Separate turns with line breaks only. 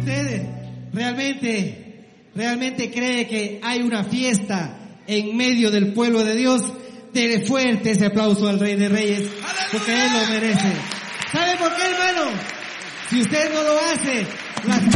usted realmente cree que hay una fiesta en medio del pueblo de Dios, dele fuerte ese aplauso al Rey de Reyes, porque Él lo merece. ¿Sabe por qué, hermano? Si usted no lo hace, las